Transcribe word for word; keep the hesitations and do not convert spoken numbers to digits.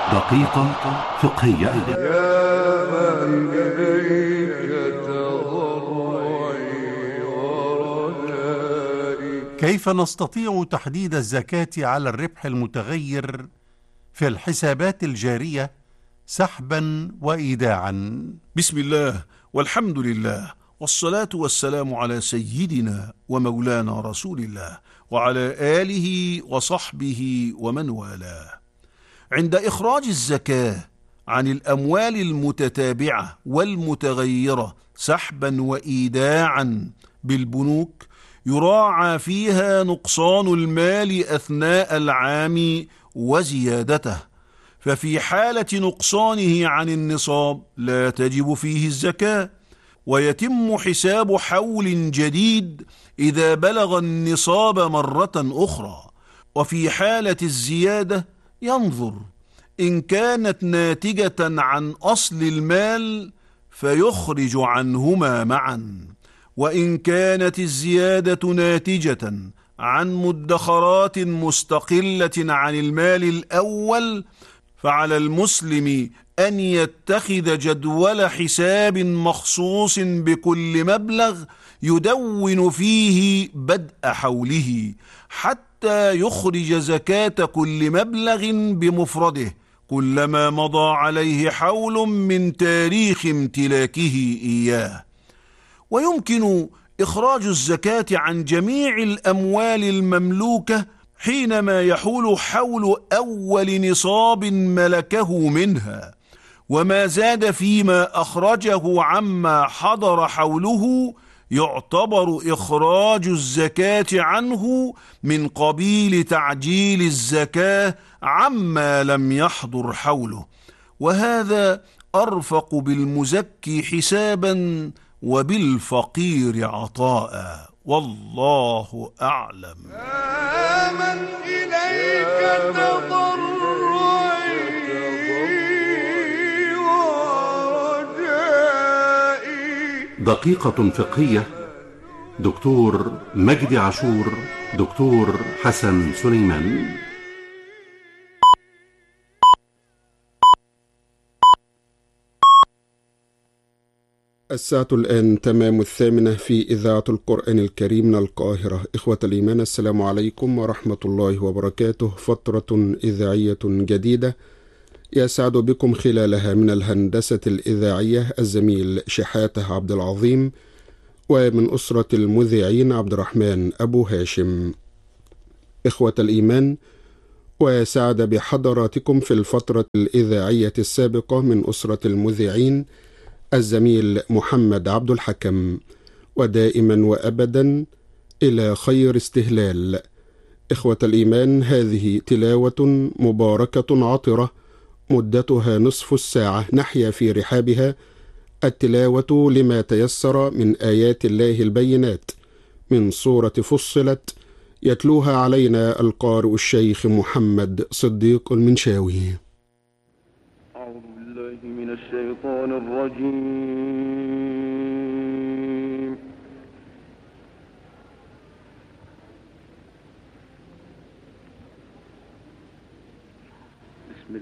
دقيقة فقهية. يا من إليك تضرعي ورجائي. كيف نستطيع تحديد الزكاة على الربح المتغير في الحسابات الجارية سحبا وإيداعا؟ بسم الله والحمد لله والصلاة والسلام على سيدنا ومولانا رسول الله وعلى آله وصحبه ومن والاه. عند إخراج الزكاة عن الأموال المتتابعة والمتغيرة سحبا وإيداعا بالبنوك يراعى فيها نقصان المال أثناء العام وزيادته، ففي حالة نقصانه عن النصاب لا تجب فيه الزكاة، ويتم حساب حول جديد إذا بلغ النصاب مرة أخرى. وفي حالة الزيادة ينظر إن كانت ناتجة عن أصل المال فيخرج عنهما معا، وإن كانت الزيادة ناتجة عن مدخرات مستقلة عن المال الأول فعلى المسلم أن يتخذ جدول حساب مخصوص بكل مبلغ يدون فيه بدء حوله حتى يخرج زكاة كل مبلغ بمفرده كلما مضى عليه حول من تاريخ امتلاكه إياه. ويمكن إخراج الزكاة عن جميع الأموال المملوكة حينما يحول حول أول نصاب ملكه منها، وما زاد فيما أخرجه عما حضر حوله يعتبر إخراج الزكاة عنه من قبيل تعجيل الزكاة عما لم يحضر حوله، وهذا أرفق بالمزكي حسابا وبالفقير عطاء، والله أعلم. من إليك تضرعي ورجائي. دقيقة فقهية. دكتور مجدي عاشور، دكتور حسن سليمان. الساعة الآن تمام الثامنة في إذاعة القرآن الكريم من القاهرة. إخوة الإيمان، السلام عليكم ورحمة الله وبركاته. فترة إذاعية جديدة يسعد بكم خلالها من الهندسة الإذاعية الزميل شحاتة عبد العظيم، ومن أسرة المذيعين عبد الرحمن أبو هاشم. إخوة الإيمان، وسعد بحضراتكم في الفترة الإذاعية السابقة من أسرة المذيعين الزميل محمد عبد الحكم، ودائما وأبدا إلى خير استهلال. إخوة الإيمان، هذه تلاوة مباركة عطرة مدتها نصف الساعة نحيا في رحابها التلاوة لما تيسر من آيات الله البينات من سورة فصلت، يتلوها علينا القارئ الشيخ محمد صديق المنشاوي. أعوذ بالله من الشيطان الرجيم.